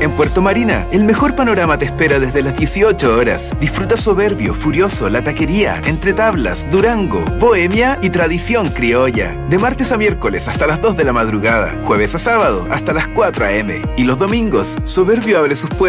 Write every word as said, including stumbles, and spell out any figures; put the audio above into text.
En Puerto Marina, el mejor panorama te espera desde las dieciocho horas. Disfruta Soberbio, Furioso, La Taquería, Entre Tablas, Durango, Bohemia y Tradición Criolla. De martes a miércoles hasta las dos de la madrugada, jueves a sábado hasta las cuatro a eme. Y los domingos, Soberbio abre sus puertas